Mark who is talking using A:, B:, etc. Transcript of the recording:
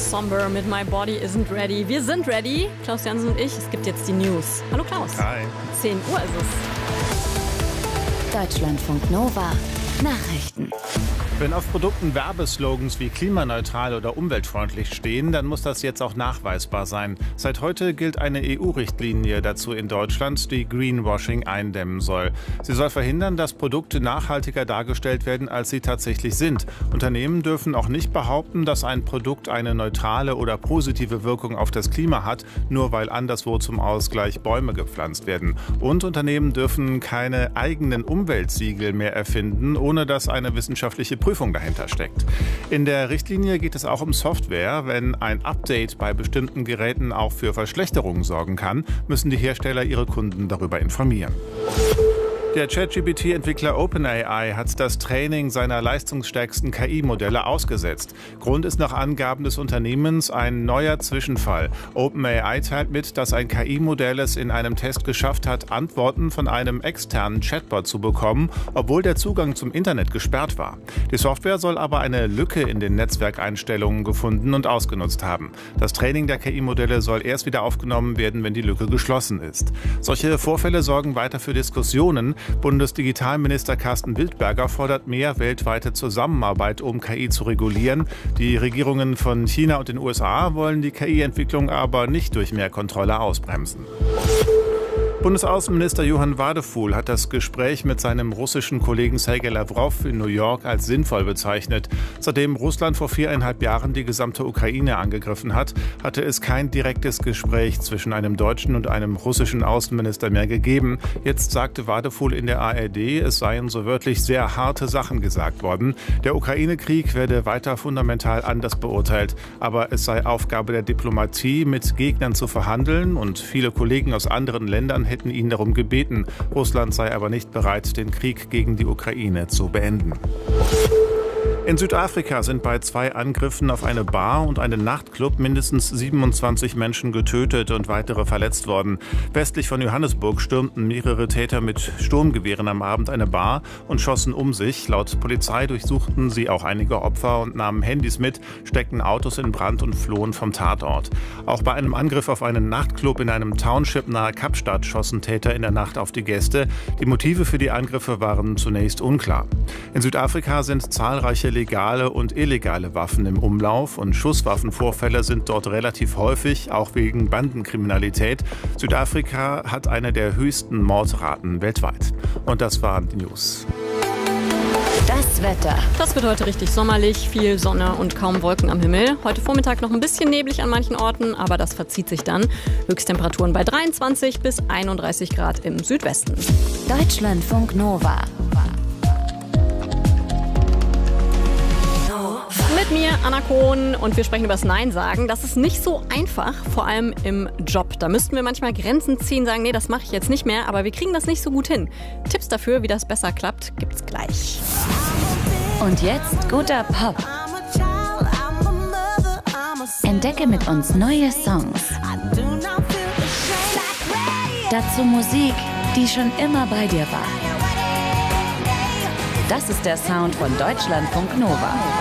A: Somber mit My Body Isn't Ready. Wir sind ready, Klaus Jansen und ich. Es gibt jetzt die News. Hallo Klaus.
B: Hi.
A: 10 Uhr ist es.
C: Deutschlandfunk Nova. Nachrichten.
B: Wenn auf Produkten Werbeslogans wie klimaneutral oder umweltfreundlich stehen, dann muss das jetzt auch nachweisbar sein. Seit heute gilt eine EU-Richtlinie dazu in Deutschland, die Greenwashing eindämmen soll. Sie soll verhindern, dass Produkte nachhaltiger dargestellt werden, als sie tatsächlich sind. Unternehmen dürfen auch nicht behaupten, dass ein Produkt eine neutrale oder positive Wirkung auf das Klima hat, nur weil anderswo zum Ausgleich Bäume gepflanzt werden. Und Unternehmen dürfen keine eigenen Umweltsiegel mehr erfinden, ohne dass eine wissenschaftliche Prüfung dahinter steckt. In der Richtlinie geht es auch um Software. Wenn ein Update bei bestimmten Geräten auch für Verschlechterungen sorgen kann, müssen die Hersteller ihre Kunden darüber informieren. Der ChatGPT-Entwickler OpenAI hat das Training seiner leistungsstärksten KI-Modelle ausgesetzt. Grund ist nach Angaben des Unternehmens ein neuer Zwischenfall. OpenAI teilt mit, dass ein KI-Modell es in einem Test geschafft hat, Antworten von einem externen Chatbot zu bekommen, obwohl der Zugang zum Internet gesperrt war. Die Software soll aber eine Lücke in den Netzwerkeinstellungen gefunden und ausgenutzt haben. Das Training der KI-Modelle soll erst wieder aufgenommen werden, wenn die Lücke geschlossen ist. Solche Vorfälle sorgen weiter für Diskussionen. Bundesdigitalminister Carsten Wildberger fordert mehr weltweite Zusammenarbeit, um KI zu regulieren. Die Regierungen von China und den USA wollen die KI-Entwicklung aber nicht durch mehr Kontrolle ausbremsen. Bundesaußenminister Johann Wadefuhl hat das Gespräch mit seinem russischen Kollegen Sergei Lawrow in New York als sinnvoll bezeichnet. Seitdem Russland vor 4,5 Jahren die gesamte Ukraine angegriffen hat, hatte es kein direktes Gespräch zwischen einem deutschen und einem russischen Außenminister mehr gegeben. Jetzt sagte Wadefuhl in der ARD, es seien so wörtlich sehr harte Sachen gesagt worden. Der Ukraine-Krieg werde weiter fundamental anders beurteilt. Aber es sei Aufgabe der Diplomatie, mit Gegnern zu verhandeln, und viele Kollegen aus anderen Ländern hätten ihn darum gebeten. Russland sei aber nicht bereit, den Krieg gegen die Ukraine zu beenden. In Südafrika sind bei 2 Angriffen auf eine Bar und einen Nachtclub mindestens 27 Menschen getötet und weitere verletzt worden. Westlich von Johannesburg stürmten mehrere Täter mit Sturmgewehren am Abend eine Bar und schossen um sich. Laut Polizei durchsuchten sie auch einige Opfer und nahmen Handys mit, steckten Autos in Brand und flohen vom Tatort. Auch bei einem Angriff auf einen Nachtclub in einem Township nahe Kapstadt schossen Täter in der Nacht auf die Gäste. Die Motive für die Angriffe waren zunächst unklar. In Südafrika sind zahlreiche legale und illegale Waffen im Umlauf und Schusswaffenvorfälle sind dort relativ häufig, auch wegen Bandenkriminalität. Südafrika hat eine der höchsten Mordraten weltweit. Und das waren die News.
C: Das Wetter.
A: Das wird heute richtig sommerlich, viel Sonne und kaum Wolken am Himmel. Heute Vormittag noch ein bisschen neblig an manchen Orten, aber das verzieht sich dann. Höchsttemperaturen bei 23 bis 31 Grad im Südwesten.
C: Deutschlandfunk Nova.
A: Mit mir, Anna Kohn, und wir sprechen über das Nein sagen. Das ist nicht so einfach, vor allem im Job. Da müssten wir manchmal Grenzen ziehen, sagen, nee, das mache ich jetzt nicht mehr, aber wir kriegen das nicht so gut hin. Tipps dafür, wie das besser klappt, gibt's gleich.
C: Und jetzt guter Pop. Entdecke mit uns neue Songs. Dazu Musik, die schon immer bei dir war. Das ist der Sound von Deutschlandfunk Nova.